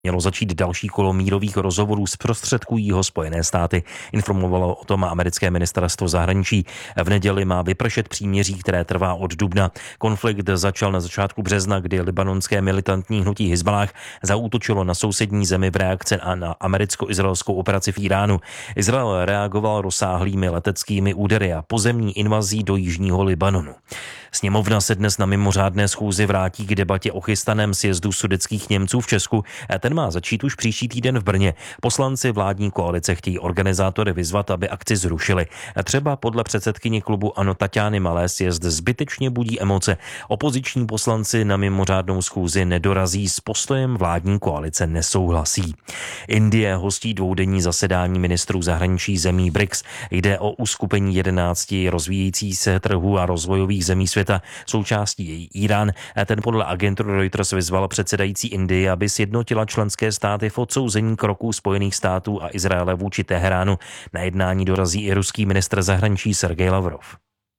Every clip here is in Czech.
Mělo začít další kolo mírových rozhovorů, zprostředkují ho Spojené státy. Informovalo o tom americké ministerstvo zahraničí. V neděli má vypršet příměří, které trvá od dubna. Konflikt začal na začátku března, kdy libanonské militantní hnutí Hizballáh zaútočilo na sousední zemi v reakci na americko-izraelskou operaci v Iránu. Izrael reagoval rozsáhlými leteckými údery a pozemní invazí do jižního Libanonu. Sněmovna se dnes na mimořádné schůzi vrátí k debatě o chystaném sjezdu sudetských Němců v Česku. Ten má začít už příští týden v Brně. Poslanci vládní koalice chtějí organizátory vyzvat, aby akci zrušili. Třeba podle předsedkyně klubu ANO Taťány Malé sjezd zbytečně budí emoce. Opoziční poslanci na mimořádnou schůzi nedorazí, s postojem vládní koalice nesouhlasí. Indie hostí dvoudenní zasedání ministrů zahraničí zemí BRICS. Jde o uskupení 11 rozvíjející se trhů a rozvojových zemí světa. Součástí je Irán. Ten podle agentury Reuters vyzval předsedající Indii, aby sjednotila členské státy v odsouzení kroků Spojených států a Izraele vůči Teheránu. Na jednání dorazí i ruský ministr zahraničí Sergej Lavrov.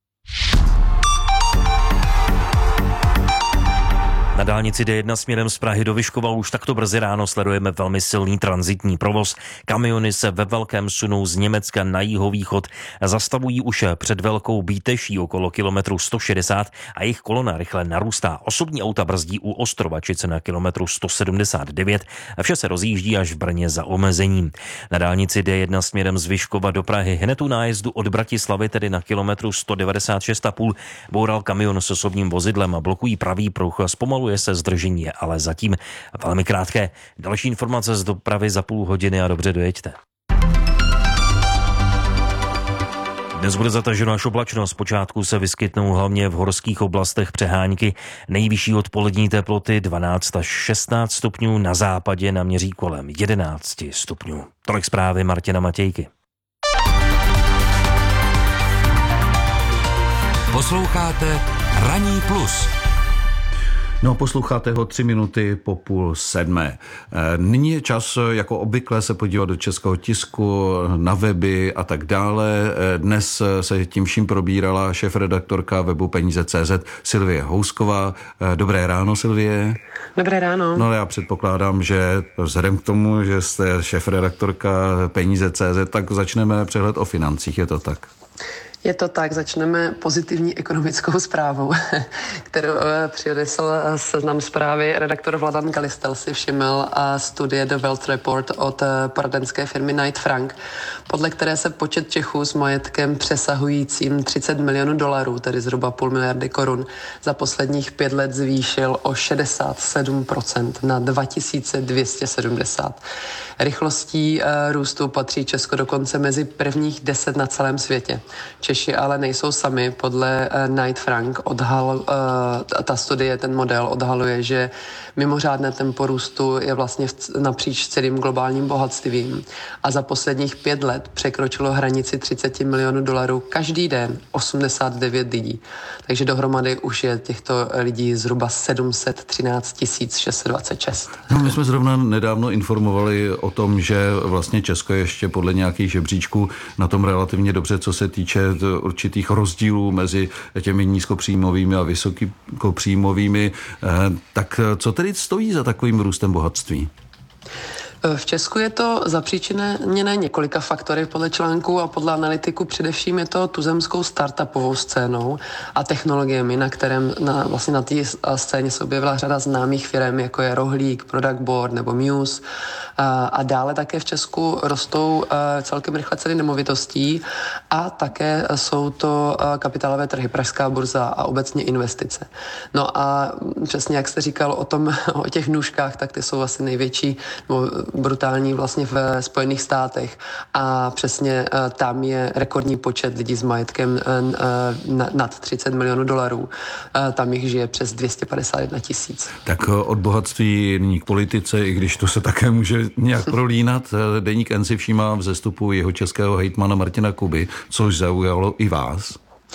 Na dálnici D1 směrem z Prahy do Vyškova už takto brzy ráno sledujeme velmi silný tranzitní provoz. Kamiony se ve velkém sunou z Německa na jihovýchod, zastavují už před Velkou Bíteší okolo kilometru 160 a jejich kolona rychle narůstá. Osobní auta brzdí u Ostrovačice na kilometru 179 a vše se rozjíždí až v Brně za omezením. Na dálnici D1 směrem z Vyškova do Prahy hned u nájezdu od Bratislavy, tedy na kilometru 196,5, boural kamion s osobním vozidlem a blokují pravý pruh. Zpomaluje se zdržení, ale zatím velmi krátké. Další informace z dopravy za půl hodiny a dobře dojeďte. Dnes bude zataženo až oblačno. Zpočátku se vyskytnou hlavně v horských oblastech přehánky. Nejvyšší odpolední teploty 12 až 16 stupňů, na západě naměří kolem 11 stupňů. Tolik zprávy Martina Matějky. Posloucháte Ranní plus. No, posloucháte ho 3 minuty po 6:30. Nyní je čas, jako obvykle, se podívat do českého tisku, na weby a tak dále. Dnes se tím vším probírala šéfredaktorka webu Peníze.cz Silvie Housková. Dobré ráno, Silvie. Dobré ráno. No, já předpokládám, že vzhledem k tomu, že jste šéfredaktorka Peníze.cz, tak začneme přehled o financích, je to tak? Je to tak, začneme pozitivní ekonomickou zprávou, kterou přinesl Seznam Zprávy. Redaktor Vladan Kalistel si všiml studie The Wealth Report od poradenské firmy Knight Frank, podle které se počet Čechů s majetkem přesahujícím 30 milionů dolarů, tedy zhruba půl miliardy korun, za posledních 5 let zvýšil o 67% na 2270. Rychlostí růstu patří Česko dokonce mezi prvních 10 na celém světě. Češi ale nejsou sami. Podle Knight Frank ta studie, ten model odhaluje, že mimořádné tempo růstu je vlastně napříč celým globálním bohatstvím a za posledních 5 let překročilo hranici 30 milionů dolarů každý den 89 lidí. Takže dohromady už je těchto lidí zhruba 713 626. No, my jsme zrovna nedávno informovali o tom, že vlastně Česko je ještě podle nějakých žebříčků na tom relativně dobře, co se týče určitých rozdílů mezi těmi nízkopříjmovými a vysokopříjmovými. Tak co tedy stojí za takovým růstem bohatství? V Česku je to zapříčiněné několika faktory podle článku a podle analytiku. Především je to tuzemskou startupovou scénou a technologiemi, vlastně na té scéně se objevila řada známých firm, jako je Rohlík, Product Board nebo Muse. A dále také v Česku rostou celkem rychle ceny nemovitostí a také jsou to kapitálové trhy, pražská burza a obecně investice. No a přesně jak jste říkal o těch nůžkách, tak ty jsou asi největší brutální vlastně v Spojených státech a přesně tam je rekordní počet lidí s majetkem nad 30 milionů dolarů. Tam jich žije přes 251 tisíc. Tak od bohatství nyní k politice, i když to se také může nějak prolínat. Deník N si všímá vzestupu jeho českého hejtmana Martina Kuby, což zaujalo i vás.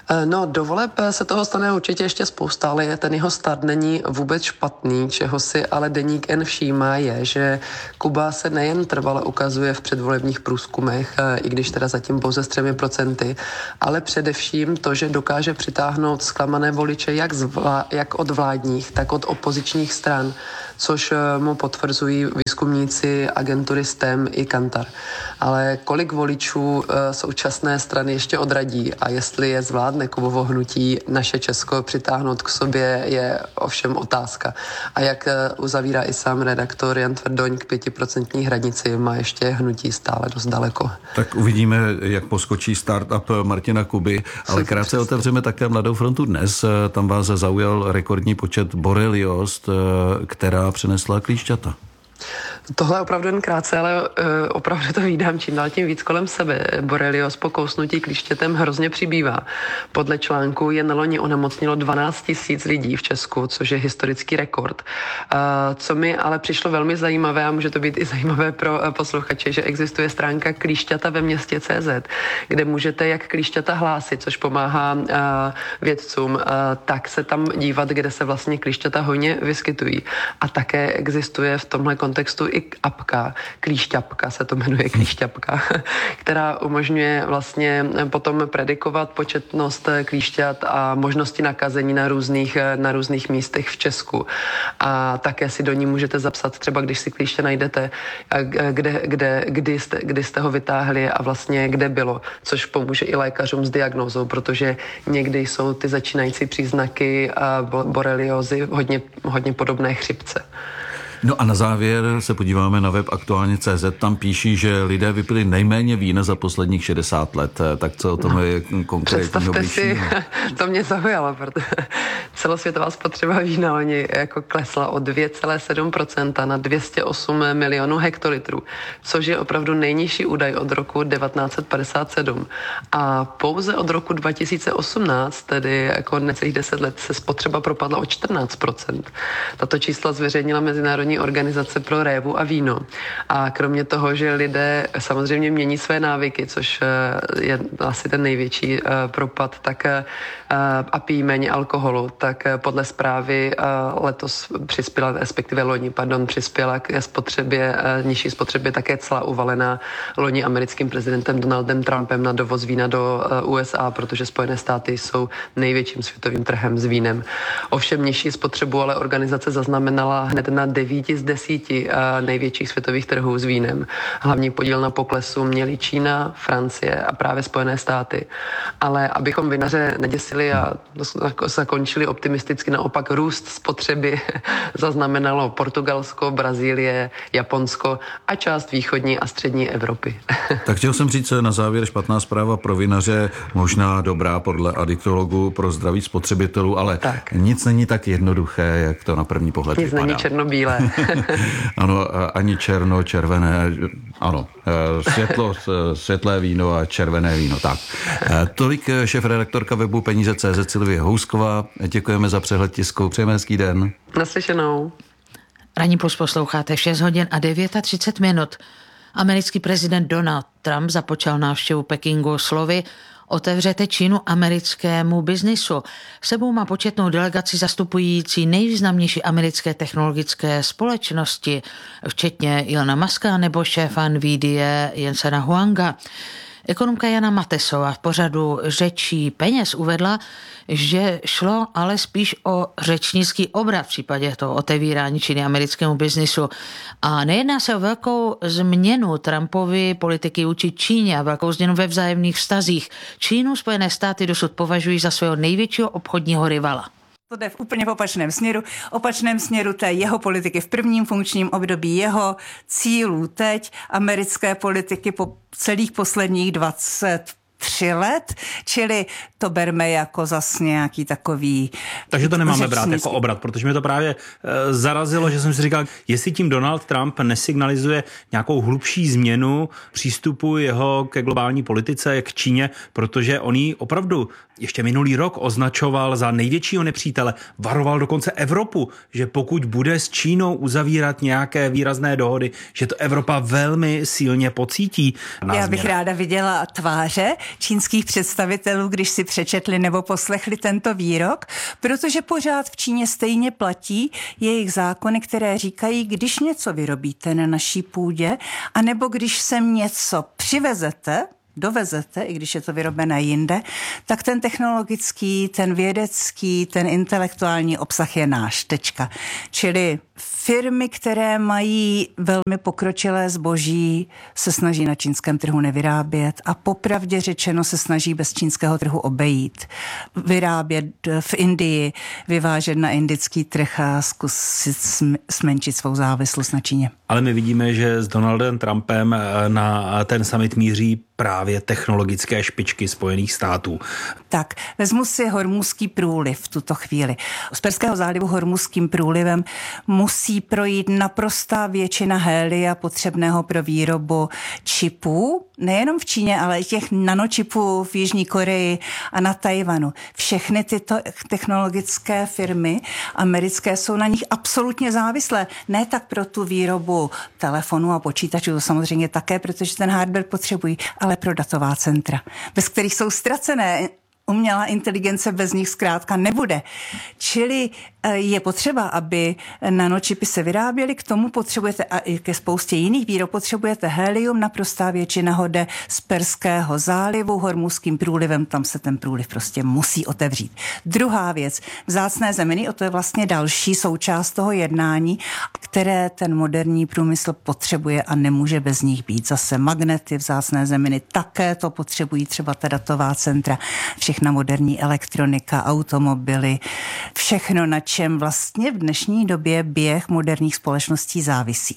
No, do voleb se toho stane určitě ještě spousta, ale ten jeho start není vůbec špatný. Čeho si ale deník N všímá je, že Kuba se nejen trvale ukazuje v předvolebních průzkumech, i když teda zatím pouze s 3%, ale především to, že dokáže přitáhnout zklamané voliče jak od vládních, tak od opozičních stran, což mu potvrzují výzkumníci agentury STEM i Kantar. Ale kolik voličů současné strany ještě odradí a jestli je zvládne Kubovo hnutí naše Česko přitáhnout k sobě, je ovšem otázka. A jak uzavírá i sám redaktor Jan Tvrdoň, k 5% hranici má ještě hnutí stále dost daleko. Tak uvidíme, jak poskočí startup Martina Kuby, ale krátce otevřeme také Mladou frontu dnes. Tam vás zaujal rekordní počet boreliost, která přinesla klíšťata. Tohle je opravdu jen krátce, ale opravdu to vídám čím dál tím víc kolem sebe. Borelios po kousnutí klíštětem hrozně přibývá. Podle článku jen loni onemocnilo 12 000 lidí v Česku, což je historický rekord. Co mi ale přišlo velmi zajímavé, a může to být i zajímavé pro posluchače, že existuje stránka Klíšťata ve městě CZ, kde můžete jak klíšťata hlásit, což pomáhá vědcům, tak se tam dívat, kde se vlastně klíšťata hojně vyskytují. A také existuje v tomhle kontextu i apka, Klíšťapka se to jmenuje, Klíšťapka, která umožňuje vlastně potom predikovat početnost klíšťat a možnosti nakazení na různých místech v Česku. A také si do ní můžete zapsat, třeba když si klíště najdete, kdy jste ho vytáhli a vlastně kde bylo, což pomůže i lékařům s diagnózou, protože někdy jsou ty začínající příznaky boreliózy hodně podobné chřipce. No a na závěr se podíváme na web Aktuálně.cz. Tam píší, že lidé vypili nejméně vína za posledních 60 let. Tak co o tom je konkrétního bližšího? To mě zaujalo, protože celosvětová spotřeba vína loni jako klesla o 2,7% na 208 milionů hektolitrů, což je opravdu nejnižší údaj od roku 1957. A pouze od roku 2018, tedy jako necelých 10 let, se spotřeba propadla o 14%. Tato čísla zveřejnila Mezinárodní organizace pro révu a víno. A kromě toho, že lidé samozřejmě mění své návyky, což je asi ten největší propad, tak a pijí méně alkoholu, tak podle zprávy letos přispěla k nižší spotřebě také cla uvalená loni americkým prezidentem Donaldem Trumpem na dovoz vína do USA, protože Spojené státy jsou největším světovým trhem s vínem. Ovšem nižší spotřebu ale organizace zaznamenala hned na 9 z 10 největších světových trhů s vínem. Hlavní podíl na poklesu měly Čína, Francie a právě Spojené státy. Ale abychom vinaře neděsili a zakončili optimisticky, naopak růst spotřeby zaznamenalo Portugalsko, Brazílie, Japonsko a část východní a střední Evropy. Tak chtěl jsem říct na závěr špatná zpráva pro vinaře, možná dobrá podle adiktologů pro zdraví spotřebitelů, ale nic není tak jednoduché, jak to na první pohled vypadá. Nic není černobílé. Ano, ani černo, červené, ano, světlé víno a červené víno, tak. Tolik šéfredaktorka webu Peníze.cz Silvie Housková. Děkujeme za přehled tisku. Přejeme hezký den. Naslyšenou. Ranní plus posloucháte 6 hodin a 39 minut. Americký prezident Donald Trump započal návštěvu Pekingu slovy: otevřete Čínu americkému biznisu. Sebou má početnou delegaci zastupující nejvýznamnější americké technologické společnosti, včetně Elona Muska nebo šéfa Nvidia Jensena Huanga. Ekonomka Jana Matesová v pořadu Řečí peněz uvedla, že šlo ale spíš o řečnický obrat v případě toho otevírání Číny americkému biznisu. A nejedná se o velkou změnu Trumpovy politiky vůči Číně a velkou změnu ve vzájemných vztazích. Čínu Spojené státy dosud považují za svého největšího obchodního rivala. To jde v úplně opačném směru té jeho politiky v prvním funkčním období, jeho cílů teď, americké politiky po celých posledních 23 let, čili to berme jako zas nějaký takový... Takže to nemáme brát jako obrat, protože mě to právě zarazilo, že jsem si říkal, jestli tím Donald Trump nesignalizuje nějakou hlubší změnu přístupu jeho ke globální politice, k Číně, protože on ji opravdu ještě minulý rok označoval za největšího nepřítele, varoval dokonce Evropu, že pokud bude s Čínou uzavírat nějaké výrazné dohody, že to Evropa velmi silně pocítí. Já bych ráda viděla tváře čínských představitelů, když si přečetli nebo poslechli tento výrok, protože pořád v Číně stejně platí jejich zákony, které říkají, když něco vyrobíte na naší půdě, anebo když sem něco dovezete, i když je to vyrobené jinde, tak ten technologický, ten vědecký, ten intelektuální obsah je náš. Tečka. Čili firmy, které mají velmi pokročilé zboží, se snaží na čínském trhu nevyrábět a popravdě řečeno se snaží bez čínského trhu obejít. Vyrábět v Indii, vyvážet na indický trh a zkusit zmenšit svou závislost na Číně. Ale my vidíme, že s Donaldem Trumpem na ten summit míří právě technologické špičky Spojených států. Tak, vezmu si Hormuzský průliv v tuto chvíli. Z Perského zálivu Hormuzským průlivem musí projít naprostá většina hélia potřebného pro výrobu čipů, nejenom v Číně, ale i těch nanočipů v Jižní Koreji a na Tajvanu. Všechny tyto technologické firmy americké jsou na nich absolutně závislé. Ne tak pro tu výrobu telefonů a počítačů, to samozřejmě také, protože ten hardware potřebují, ale pro datová centra, bez kterých jsou ztracené. Umělá inteligence bez nich zkrátka nebude. Čili je potřeba, aby nanočipy se vyráběly, k tomu potřebujete a i ke spoustě jiných výrob potřebujete helium, naprostá většina ho jde z Perského zálivu, Hormuzským průlivem, tam se ten průliv prostě musí otevřít. Druhá věc, vzácné zeminy, to je vlastně další součást toho jednání, které ten moderní průmysl potřebuje a nemůže bez nich být. Zase magnety, vzácné zeminy, také to potřebují třeba ta datová centra, všechna moderní elektronika, automobily, všechno, na čem vlastně v dnešní době běh moderních společností závisí.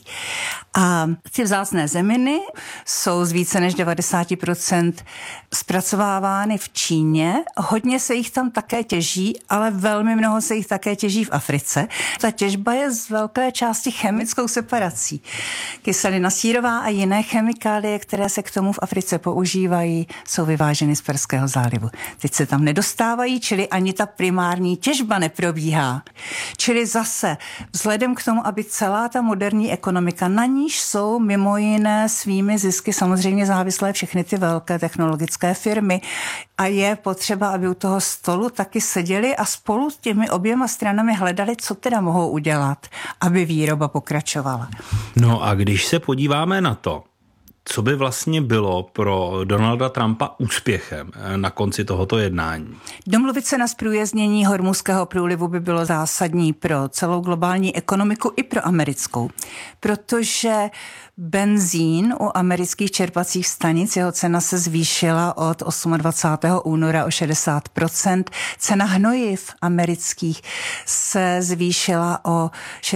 A ty vzácné zeminy jsou z více než 90% zpracovávány v Číně. Hodně se jich tam také těží, ale velmi mnoho se jich také těží v Africe. Ta těžba je z velké části chemickou separací. Kyselina sírová a jiné chemikálie, které se k tomu v Africe používají, jsou vyváženy z Perského zálivu. Teď se tam nedostávají, čili ani ta primární těžba neprobíhá. Čili zase vzhledem k tomu, aby celá ta moderní ekonomika, na níž jsou mimo jiné svými zisky samozřejmě závislé všechny ty velké technologické firmy a je potřeba, aby u toho stolu taky seděli a spolu s těmi oběma stranami hledali, co teda mohou udělat, aby výroba pokračovala. No a když se podíváme na to, co by vlastně bylo pro Donalda Trumpa úspěchem na konci tohoto jednání? Domluvit se na zprůjezdnění Hormuzského průlivu by bylo zásadní pro celou globální ekonomiku i pro americkou, protože benzín u amerických čerpacích stanic, jeho cena se zvýšila od 28. února o 60%. Cena hnojiv amerických se zvýšila o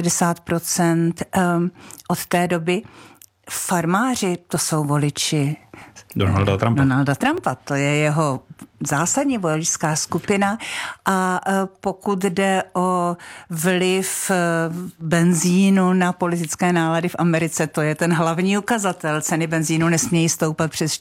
60% od té doby. Farmáři, to jsou voliči Donalda Trumpa, to je jeho zásadní voličská skupina a pokud jde o vliv benzínu na politické nálady v Americe, to je ten hlavní ukazatel. Ceny benzínu nesmějí stoupat přes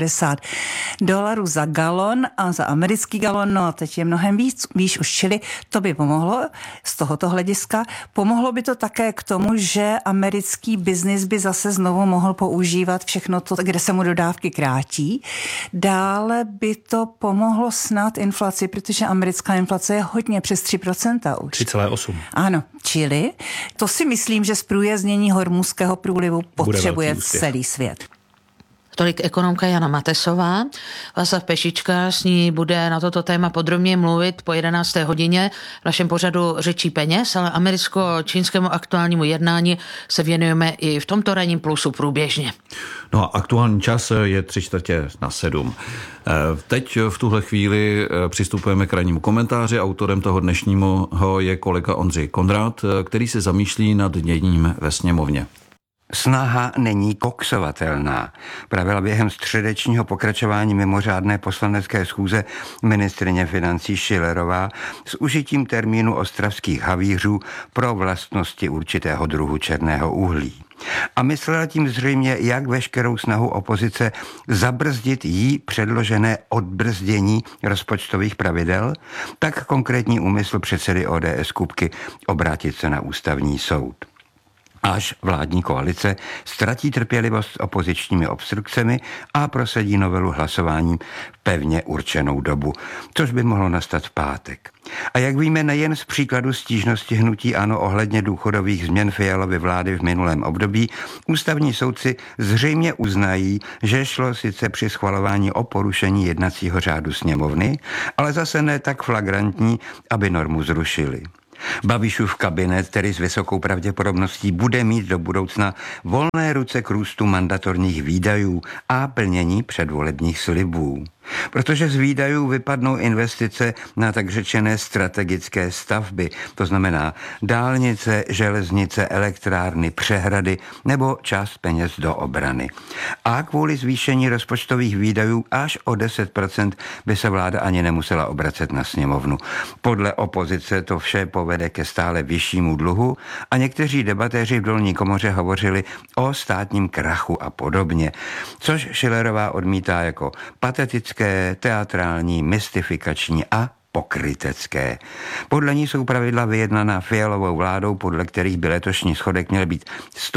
$4,50 za galon a za americký galon, no a teď je mnohem víc už, čili to by pomohlo z tohoto hlediska. Pomohlo by to také k tomu, že americký biznis by zase znovu mohl používat všechno to, kde se mu dodávky krátí. Dále by to pomohlo snad inflaci, protože americká inflace je hodně přes 3% už. 3,8. Ano, čili to si myslím, že zprůjezdnění Hormuzského průlivu potřebuje celý svět. Tolik ekonomka Jana Matesová. Václav Pešička s ní bude na toto téma podrobně mluvit po 11. hodině v našem pořadu Řečí peněz, ale americko-čínskému aktuálnímu jednání se věnujeme i v tomto ranním plusu průběžně. No a aktuální čas je 6:45. Teď v tuhle chvíli přistupujeme k rannímu komentáři. Autorem toho dnešního je kolega Ondřej Konrád, který se zamýšlí nad děním ve sněmovně. Snaha není koksovatelná, pravila během středečního pokračování mimořádné poslanecké schůze ministryně financí Schillerová s užitím termínu ostravských havířů pro vlastnosti určitého druhu černého uhlí. A myslela tím zřejmě jak veškerou snahu opozice zabrzdit jí předložené odbrzdění rozpočtových pravidel, tak konkrétní úmysl předsedy ODS Kupky obrátit se na ústavní soud. Až vládní koalice ztratí trpělivost s opozičními obstrukcemi a prosadí novelu hlasováním v pevně určenou dobu, což by mohlo nastat v pátek. A jak víme nejen z příkladu stížnosti hnutí ANO ohledně důchodových změn Fialovy vlády v minulém období, ústavní soudci zřejmě uznají, že šlo sice při schvalování o porušení jednacího řádu sněmovny, ale zase ne tak flagrantní, aby normu zrušili. Babišův kabinet, který s vysokou pravděpodobností bude mít do budoucna volné ruce k růstu mandatorních výdajů a plnění předvolebních slibů. Protože z výdajů vypadnou investice na tak řečené strategické stavby, to znamená dálnice, železnice, elektrárny, přehrady nebo část peněz do obrany. A kvůli zvýšení rozpočtových výdajů až o 10% by se vláda ani nemusela obracet na sněmovnu. Podle opozice to vše povede ke stále vyššímu dluhu a někteří debatéři v dolní komoře hovořili o státním krachu a podobně, což Schillerová odmítá jako patetické, teatrální, mystifikační a pokrytecké. Podle ní jsou pravidla vyjednaná Fialovou vládou, podle kterých by letošní schodek měl být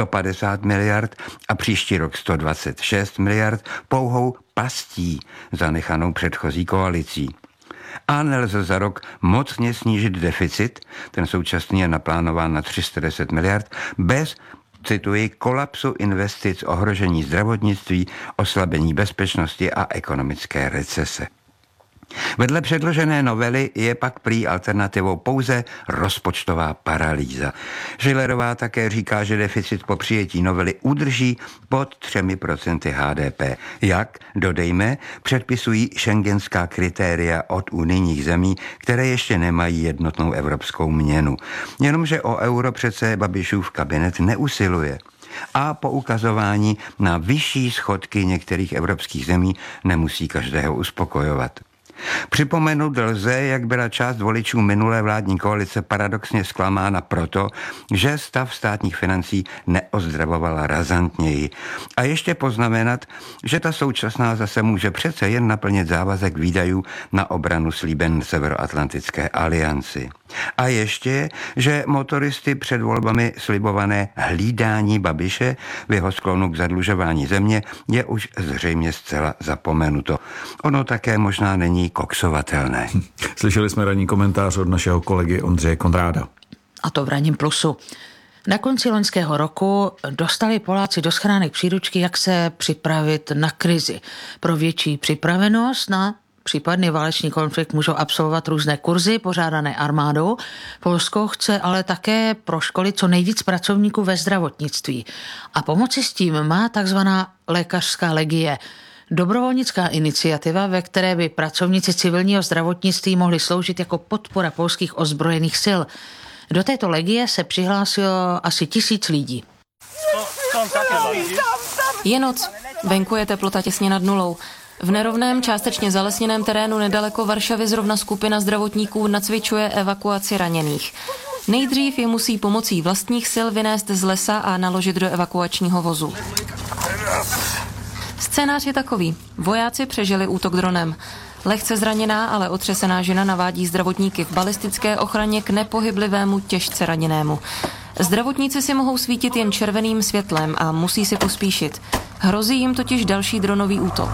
150 miliard a příští rok 126 miliard, pouhou pastí zanechanou předchozí koalicí. A nelze za rok mocně snížit deficit, ten současný je naplánován na 310 miliard, bez, cituji, kolapsu investic, ohrožení zdravotnictví, oslabení bezpečnosti a ekonomické recese. Vedle předložené novely je pak prý alternativou pouze rozpočtová paralýza. Schillerová také říká, že deficit po přijetí novely udrží pod 3% HDP. Jak, dodejme, předpisují schengenská kritéria od unijních zemí, které ještě nemají jednotnou evropskou měnu. Jenomže o euro přece Babišův kabinet neusiluje. A poukazování na vyšší schodky některých evropských zemí nemusí každého uspokojovat. Připomenout lze, jak byla část voličů minulé vládní koalice paradoxně zklamána proto, že stav státních financí neozdravovala razantněji. A ještě poznamenat, že ta současná zase může přece jen naplnit závazek výdajů na obranu slíben Severoatlantické alianci. A ještě, že motoristy před volbami slibované hlídání Babiše v jeho sklonu k zadlužování země je už zřejmě zcela zapomenuto. Ono také možná není koksovatelné. Slyšeli jsme ranní komentář od našeho kolegy Ondřeje Konráda. A to v ranním plusu. Na konci loňského roku dostali Poláci do schránek příručky, jak se připravit na krizi. Pro větší připravenost na případný válečný konflikt můžou absolvovat různé kurzy pořádané armádou. Polsko chce ale také proškolit co nejvíc pracovníků ve zdravotnictví. A pomoci s tím má takzvaná lékařská legie. Dobrovolnická iniciativa, ve které by pracovníci civilního zdravotnictví mohli sloužit jako podpora polských ozbrojených sil. Do této legie se přihlásilo asi 1000 lidí. Je noc. Venku je teplota těsně nad nulou. V nerovném, částečně zalesněném terénu nedaleko Varšavy zrovna skupina zdravotníků nacvičuje evakuaci raněných. Nejdřív je musí pomocí vlastních sil vynést z lesa a naložit do evakuačního vozu. Scénář je takový. Vojáci přežili útok dronem. Lehce zraněná, ale otřesená žena navádí zdravotníky v balistické ochraně k nepohyblivému těžce raněnému. Zdravotníci si mohou svítit jen červeným světlem a musí si pospíšit. Hrozí jim totiž další dronový útok.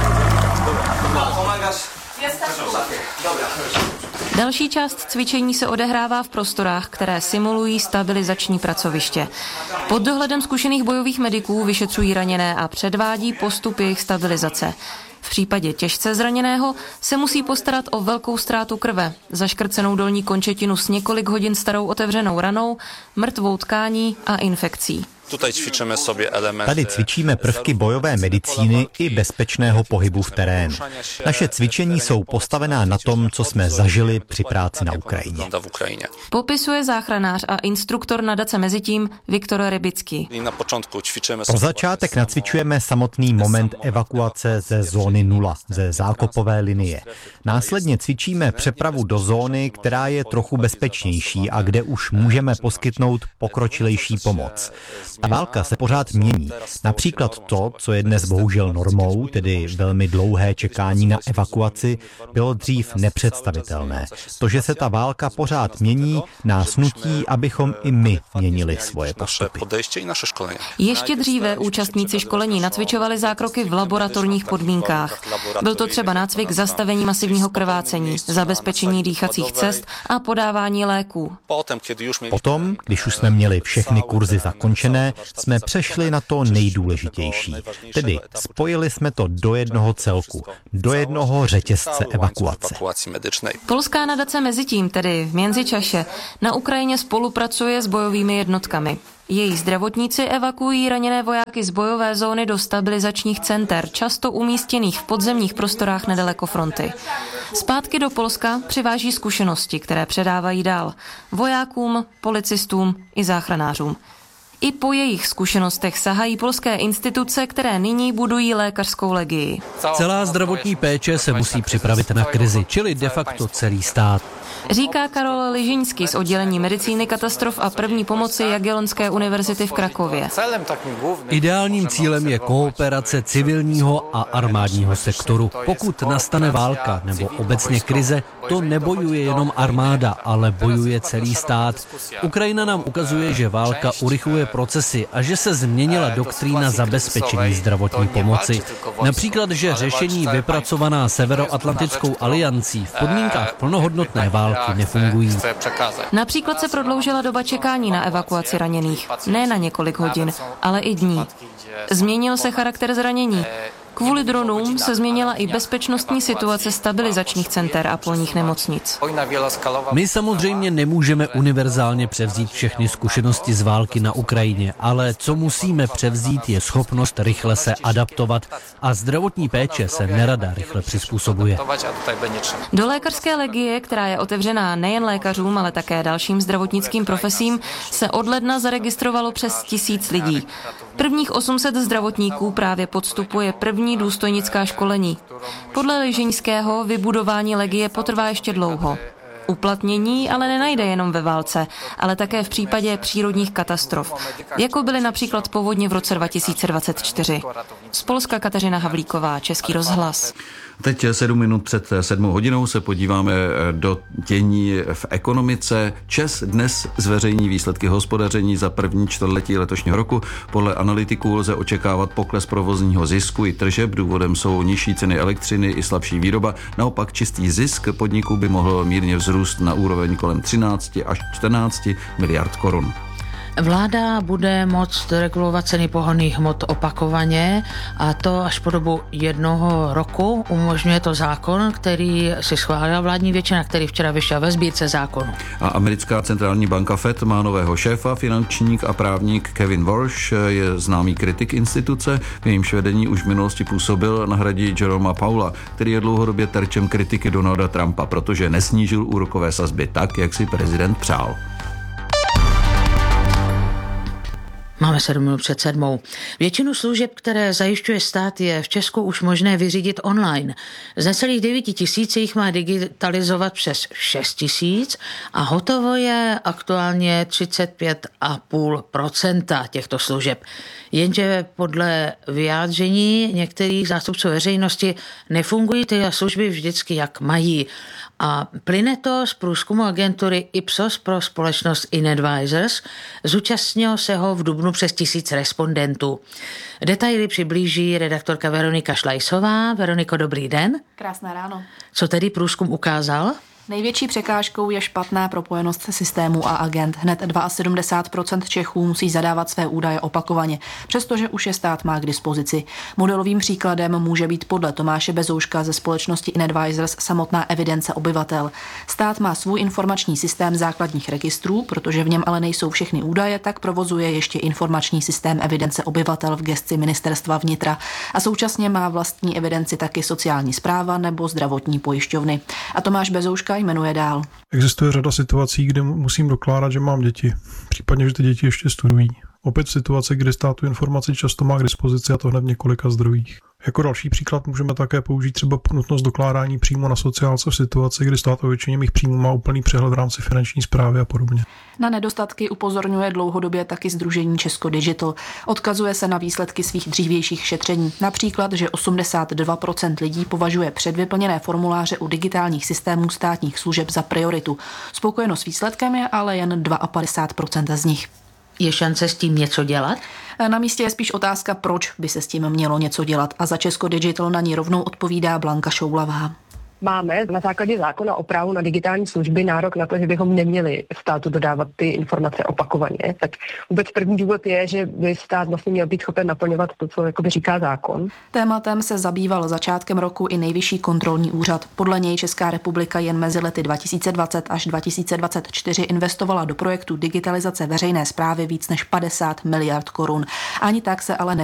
Další část cvičení se odehrává v prostorách, které simulují stabilizační pracoviště. Pod dohledem zkušených bojových mediků vyšetřují raněné a předvádí postup jejich stabilizace. V případě těžce zraněného se musí postarat o velkou ztrátu krve, zaškrcenou dolní končetinu s několik hodin starou otevřenou ranou, mrtvou tkání a infekcí. Tady cvičíme prvky bojové medicíny i bezpečného pohybu v terénu. Naše cvičení jsou postavená na tom, co jsme zažili při práci na Ukrajině. Popisuje záchranář a instruktor nadace Mezitím Viktor Rybický. Pro začátek nacvičujeme samotný moment evakuace ze zóny zóny 0, ze zákopové linie. Následně cvičíme přepravu do zóny, která je trochu bezpečnější a kde už můžeme poskytnout pokročilejší pomoc. Ta válka se pořád mění. Například to, co je dnes bohužel normou, tedy velmi dlouhé čekání na evakuaci, bylo dřív nepředstavitelné. To, že se ta válka pořád mění, nás nutí, abychom i my měnili svoje postupy. Ještě dříve účastníci školení nacvičovali zákroky v laboratorních podmínkách. Byl to třeba nácvik zastavení masivního krvácení, zabezpečení dýchacích cest a podávání léků. Potom, když už jsme měli všechny kurzy zakončené, jsme přešli na to nejdůležitější. Tedy spojili jsme to do jednoho celku, do jednoho řetězce evakuace. Polská nadace mezitím, tedy v mezičase, na Ukrajině spolupracuje s bojovými jednotkami. Její zdravotníci evakuují raněné vojáky z bojové zóny do stabilizačních center, často umístěných v podzemních prostorách nedaleko fronty. Zpátky do Polska přiváží zkušenosti, které předávají dál vojákům, policistům i záchranářům. I po jejich zkušenostech sahají polské instituce, které nyní budují lékařskou legii. Celá zdravotní péče se musí připravit na krizi, čili de facto celý stát. Říká Karol Ližiňský z oddělení medicíny katastrof a první pomoci Jagiellonské univerzity v Krakově. Ideálním cílem je kooperace civilního a armádního sektoru. Pokud nastane válka nebo obecně krize, to nebojuje jenom armáda, ale bojuje celý stát. Ukrajina nám ukazuje, že válka urychluje procesy a že se změnila doktrína zabezpečení zdravotní pomoci. Například, že řešení vypracovaná Severoatlantickou aliancí v podmínkách plnohodnotné války nefungují. Například se prodloužila doba čekání na evakuaci raněných. Ne na několik hodin, ale i dní. Změnil se charakter zranění. Kvůli dronům se změnila i bezpečnostní situace stabilizačních center a polních nemocnic. My samozřejmě nemůžeme univerzálně převzít všechny zkušenosti z války na Ukrajině, ale co musíme převzít, je schopnost rychle se adaptovat a zdravotní péče se nerada rychle přizpůsobuje. Do lékařské legie, která je otevřená nejen lékařům, ale také dalším zdravotnickým profesím, se od ledna zaregistrovalo přes 1000 lidí. Prvních 800 zdravotníků právě podstupuje první důstojnická školení. Podle Ližiňského vybudování legie potrvá ještě dlouho. Uplatnění ale nenajde jenom ve válce, ale také v případě přírodních katastrof, jako byly například povodně v roce 2024. Z Polska Kateřina Havlíková, Český rozhlas. Teď 7 minut před 7 hodinou se podíváme do dění v ekonomice. ČEZ dnes zveřejní výsledky hospodaření za první čtvrtletí letošního roku. Podle analytiků lze očekávat pokles provozního zisku i tržeb. Důvodem jsou nižší ceny elektřiny i slabší výroba. Naopak čistý zisk podniku by mohl mírně vzrůst na úroveň kolem 13 až 14 miliard korun. Vláda bude moct regulovat ceny pohonných hmot opakovaně a to až po dobu 1 roku. Umožňuje to zákon, který si schválila vládní většina, který včera vyšel ve sbírce zákonu. A americká centrální banka Fed má nového šéfa, finančník a právník Kevin Warsh je známý kritik instituce, v jejímž vedení už v minulosti působil, nahradí Jeroma Powella, který je dlouhodobě terčem kritiky Donalda Trumpa, protože nesnížil úrokové sazby tak, jak si prezident přál. Máme 7 minut před 7. Většinu služeb, které zajišťuje stát, je v Česku už možné vyřídit online. Z necelých 9 000 jich má digitalizovat přes 6 000 a hotovo je aktuálně 35,5% těchto služeb. Jenže podle vyjádření některých zástupců veřejnosti nefungují ty služby vždycky, jak mají. A plyne to z průzkumu agentury Ipsos pro společnost InAdvisors. Zúčastnilo se ho v dubnu přes 1000 respondentů. Detaily přiblíží redaktorka Veronika Šlajsová. Veroniko, dobrý den. Krásné ráno. Co tedy průzkum ukázal? Největší překážkou je špatná propojenost systému a agent. Hned 72% Čechů musí zadávat své údaje opakovaně, přestože už je stát má k dispozici. Modelovým příkladem může být podle Tomáše Bezouška ze společnosti InAdvisors samotná evidence obyvatel. Stát má svůj informační systém základních registrů, protože v něm ale nejsou všechny údaje, tak provozuje ještě informační systém evidence obyvatel v gesci Ministerstva vnitra a současně má vlastní evidenci taky sociální správa nebo zdravotní pojišťovny. A Tomáš Bezouška jmenuje dál. Existuje řada situací, kde musím dokládat, že mám děti, případně, že ty děti ještě studují. Opět situace, kdy stát tu informaci často má k dispozici a to hned v několika zdrojích. Jako další příklad můžeme také použít třeba nutnost dokládání přímo na sociálce v situaci, kdy stát o většině mých příjmů má úplný přehled v rámci finanční správy a podobně. Na nedostatky upozorňuje dlouhodobě taky sdružení Česko Digital. Odkazuje se na výsledky svých dřívějších šetření. Například, že 82% lidí považuje předvyplněné formuláře u digitálních systémů státních služeb za prioritu. Spokojeno s výsledkem je ale jen 52% z nich. Je šance s tím něco dělat? Na místě je spíš otázka, proč by se s tím mělo něco dělat. A za Česko Digital na ní rovnou odpovídá Blanka Šoulavá. Máme na základě zákona o právu na digitální služby nárok na to, že bychom neměli státu dodávat ty informace opakovaně. Tak vůbec první důvod je, že by stát vlastně měl být schopen naplňovat to, co jakoby říká zákon. Tématem se zabýval začátkem roku i Nejvyšší kontrolní úřad. Podle něj Česká republika jen mezi lety 2020 až 2024 investovala do projektu digitalizace veřejné správy víc než 50 miliard korun. Ani tak se ale